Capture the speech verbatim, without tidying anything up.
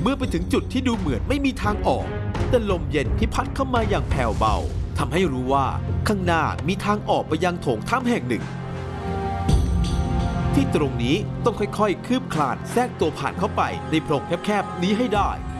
มื่อไปถึงจุดที่ดูเหมือนไม่มีทางออกแต่ลมเย็นที่พัดเข้ามาอย่างแผ่วเบาทำให้รู้ว่าข้างหน้ามีทางออกไปยังโถงถ้ำแห่งหนึ่งที่ตรงนี้ต้องค่อยๆคืบคลานแทรกตัวผ่านเข้าไปในโพรงแคบๆนี้ให้ได้